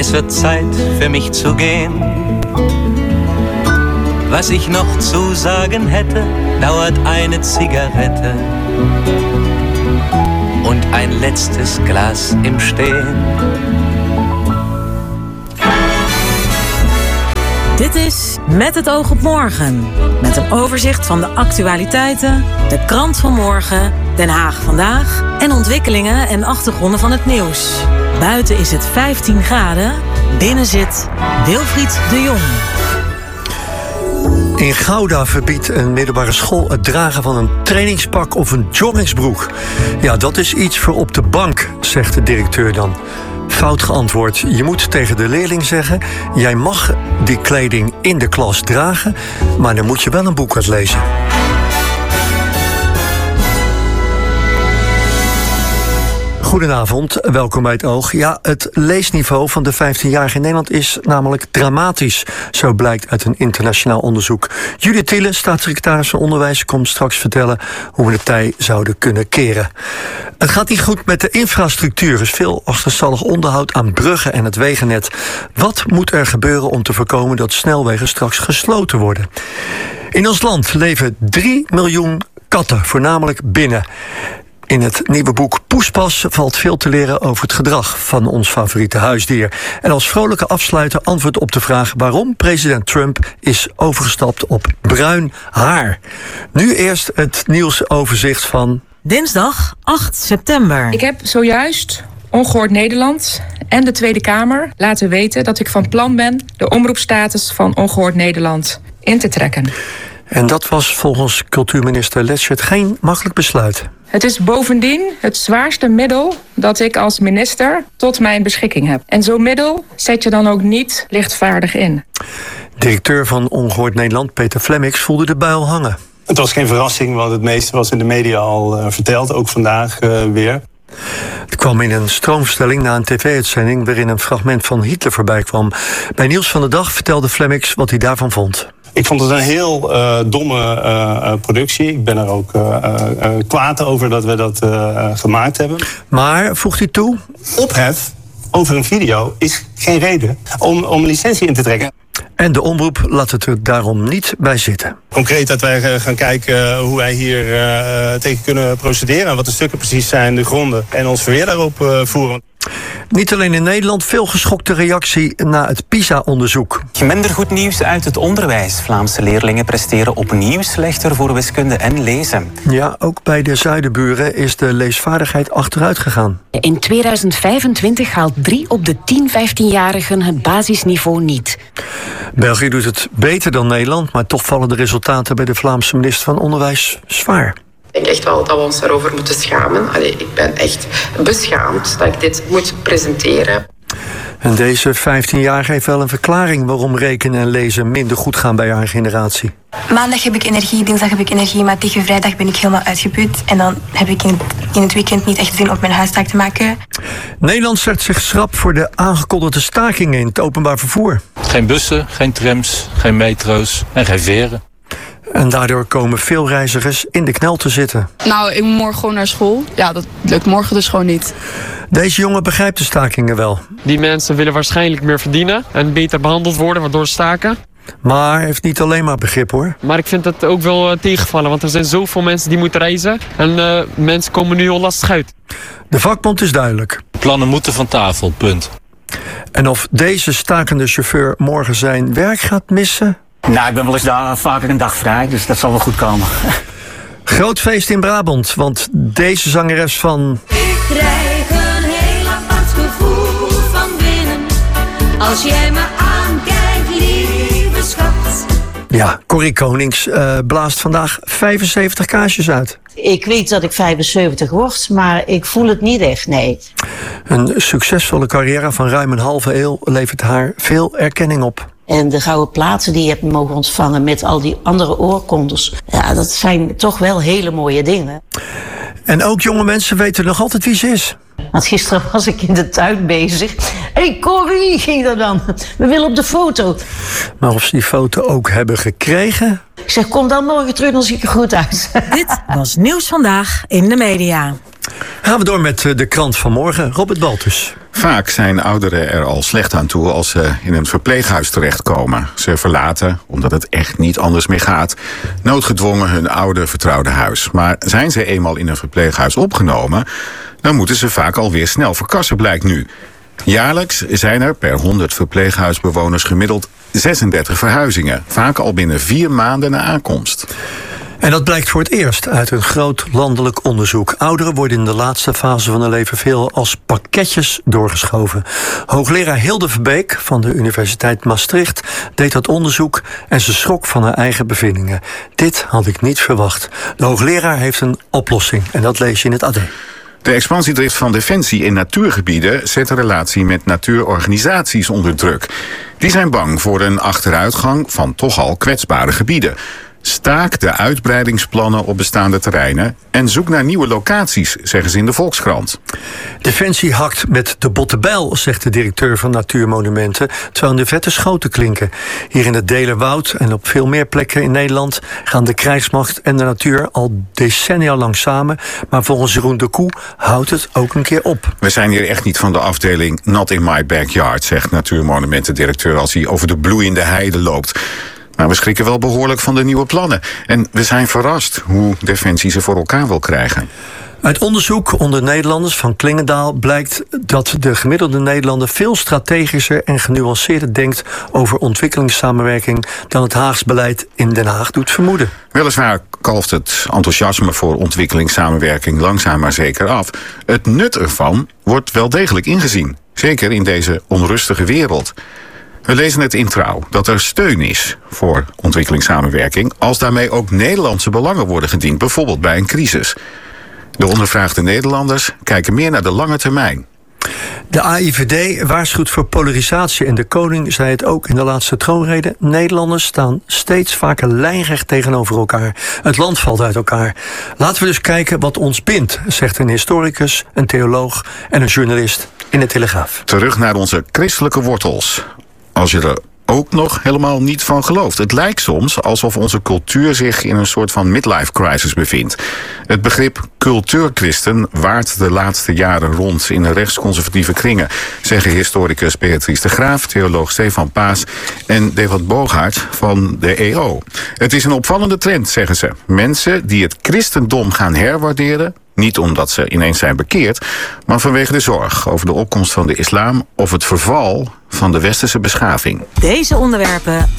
Es wird Zeit für mich zu gehen. Was ich noch zu sagen hätte, dauert eine Zigarette und ein letztes Glas im Stehen. Dit is Met het oog op morgen. Met een overzicht van de actualiteiten, de krant van morgen, Den Haag vandaag en ontwikkelingen en achtergronden van het nieuws. Buiten is het 15 graden, binnen zit Wilfried de Jong. In Gouda verbiedt een middelbare school het dragen van een trainingspak of een joggingsbroek. Ja, dat is iets voor op de bank, zegt de directeur dan. Fout geantwoord. Je moet tegen de leerling zeggen: jij mag die kleding in de klas dragen, maar dan moet je wel een boek uitlezen. Goedenavond, welkom bij het Oog. Ja, het leesniveau van de 15-jarigen in Nederland is namelijk dramatisch. Zo blijkt uit een internationaal onderzoek. Judith Thiele, staatssecretaris van Onderwijs, komt straks vertellen hoe we de tij zouden kunnen keren. Het gaat niet goed met de infrastructuur. Er is veel achterstallig onderhoud aan bruggen en het wegennet. Wat moet er gebeuren om te voorkomen dat snelwegen straks gesloten worden? In ons land leven 3 miljoen katten, voornamelijk binnen. In het nieuwe boek Poespas valt veel te leren over het gedrag van ons favoriete huisdier. En als vrolijke afsluiter antwoord op de vraag waarom president Trump is overgestapt op bruin haar. Nu eerst het nieuwsoverzicht van Dinsdag 8 september. Ik heb zojuist Ongehoord Nederland en de Tweede Kamer laten weten dat ik van plan ben de omroepstatus van Ongehoord Nederland in te trekken. En dat was volgens cultuurminister Letschert geen makkelijk besluit. Het is bovendien het zwaarste middel dat ik als minister tot mijn beschikking heb. En zo'n middel zet je dan ook niet lichtvaardig in. Directeur van Ongehoord Nederland, Peter Flemmix, voelde de bui al hangen. Het was geen verrassing, want het meeste was in de media al verteld, ook vandaag weer. Het kwam in een stroomverstelling na een tv-uitzending waarin een fragment van Hitler voorbij kwam. Bij Nieuws van de Dag vertelde Flemmix wat hij daarvan vond. Ik vond het een heel domme productie. Ik ben er ook kwaad over dat we dat gemaakt hebben. Maar, voegt hij toe, ophef over een video is geen reden om licentie in te trekken. En de omroep laat het er daarom niet bij zitten. Concreet dat wij gaan kijken hoe wij hier tegen kunnen procederen. En wat de stukken precies zijn, de gronden. En ons verweer daarop voeren. Niet alleen in Nederland, veel geschokte reactie na het PISA-onderzoek. Minder goed nieuws uit het onderwijs. Vlaamse leerlingen presteren opnieuw slechter voor wiskunde en lezen. Ja, ook bij de zuidenburen is de leesvaardigheid achteruit gegaan. In 2025 haalt 3 op de 10 15-jarigen het basisniveau niet. België doet het beter dan Nederland, maar toch vallen de resultaten bij de Vlaamse minister van Onderwijs zwaar. Ik denk echt wel dat we ons daarover moeten schamen. Ik ben echt beschaamd dat ik dit moet presenteren. En deze 15-jarige heeft wel een verklaring waarom rekenen en lezen minder goed gaan bij haar generatie. Maandag heb ik energie, dinsdag heb ik energie, maar tegen vrijdag ben ik helemaal uitgeput. En dan heb ik in het weekend niet echt zin om mijn huistaak te maken. Nederland zet zich schrap voor de aangekondigde stakingen in het openbaar vervoer. Geen bussen, geen trams, geen metro's en geen veren. En daardoor komen veel reizigers in de knel te zitten. Nou, ik moet morgen gewoon naar school. Ja, dat lukt morgen dus gewoon niet. Deze jongen begrijpt de stakingen wel. Die mensen willen waarschijnlijk meer verdienen en beter behandeld worden, waardoor ze staken. Maar heeft niet alleen maar begrip, hoor. Maar ik vind het ook wel tegenvallen, want er zijn zoveel mensen die moeten reizen. En mensen komen nu heel lastig uit. De vakbond is duidelijk. Plannen moeten van tafel, punt. En of deze stakende chauffeur morgen zijn werk gaat missen? Nou, ik ben wel eens daar vaker een dag vrij, dus dat zal wel goed komen. Groot feest in Brabant, want deze zangeres van... Ik krijg een heel apart gevoel van binnen, als jij me aankijkt, lieve schat. Ja, Corrie Konings blaast vandaag 75 kaarsjes uit. Ik weet dat ik 75 word, maar ik voel het niet echt, nee. Een succesvolle carrière van ruim een halve eeuw levert haar veel erkenning op. En de gouden platen die je hebt mogen ontvangen met al die andere oorkondes. Ja, dat zijn toch wel hele mooie dingen. En ook jonge mensen weten nog altijd wie ze is. Want gisteren was ik in de tuin bezig. Hé Corrie, ging dat dan? We willen op de foto. Maar of ze die foto ook hebben gekregen? Ik zeg, kom dan morgen terug, dan zie ik er goed uit. Dit was Nieuws Vandaag in de media. Gaan we door met de krant van morgen. Robert Baltus. Vaak zijn ouderen er al slecht aan toe als ze in een verpleeghuis terechtkomen. Ze verlaten, omdat het echt niet anders meer gaat, noodgedwongen hun oude vertrouwde huis. Maar zijn ze eenmaal in een verpleeghuis opgenomen, dan moeten ze vaak alweer snel verkassen, blijkt nu. Jaarlijks zijn er per 100 verpleeghuisbewoners gemiddeld 36 verhuizingen. Vaak al binnen 4 maanden na aankomst. En dat blijkt voor het eerst uit een groot landelijk onderzoek. Ouderen worden in de laatste fase van hun leven veel als pakketjes doorgeschoven. Hoogleraar Hilde Verbeek van de Universiteit Maastricht deed dat onderzoek en ze schrok van haar eigen bevindingen. Dit had ik niet verwacht. De hoogleraar heeft een oplossing en dat lees je in het AD. De expansiedrift van Defensie in natuurgebieden zet de relatie met natuurorganisaties onder druk. Die zijn bang voor een achteruitgang van toch al kwetsbare gebieden. Staak de uitbreidingsplannen op bestaande terreinen en zoek naar nieuwe locaties, zeggen ze in de Volkskrant. Defensie hakt met de botte bijl, zegt de directeur van Natuurmonumenten, terwijl in de vette schoten klinken. Hier in het Deelerwoud en op veel meer plekken in Nederland gaan de krijgsmacht en de natuur al decennia lang samen. Maar volgens Jeroen de Koe houdt het ook een keer op. We zijn hier echt niet van de afdeling Not in my backyard, zegt Natuurmonumentendirecteur als hij over de bloeiende heide loopt. Maar we schrikken wel behoorlijk van de nieuwe plannen. En we zijn verrast hoe Defensie ze voor elkaar wil krijgen. Uit onderzoek onder Nederlanders van Klingendaal blijkt dat de gemiddelde Nederlander veel strategischer en genuanceerder denkt over ontwikkelingssamenwerking dan het Haags beleid in Den Haag doet vermoeden. Weliswaar kalft het enthousiasme voor ontwikkelingssamenwerking langzaam maar zeker af. Het nut ervan wordt wel degelijk ingezien. Zeker in deze onrustige wereld. We lezen het in Trouw dat er steun is voor ontwikkelingssamenwerking als daarmee ook Nederlandse belangen worden gediend, bijvoorbeeld bij een crisis. De ondervraagde Nederlanders kijken meer naar de lange termijn. De AIVD waarschuwt voor polarisatie en de koning zei het ook in de laatste troonrede. Nederlanders staan steeds vaker lijnrecht tegenover elkaar. Het land valt uit elkaar. Laten we dus kijken wat ons bindt, zegt een historicus, een theoloog en een journalist in de Telegraaf. Terug naar onze christelijke wortels. Als je er ook nog helemaal niet van gelooft. Het lijkt soms alsof onze cultuur zich in een soort van midlife crisis bevindt. Het begrip cultuurchristen waart de laatste jaren rond in rechtsconservatieve kringen, zeggen historicus Beatrice de Graaf, theoloog Stefan Paas en Dewald Boogaard van de EO. Het is een opvallende trend, zeggen ze. Mensen die het christendom gaan herwaarderen, niet omdat ze ineens zijn bekeerd, maar vanwege de zorg over de opkomst van de islam of het verval van de westerse beschaving. Deze onderwerpen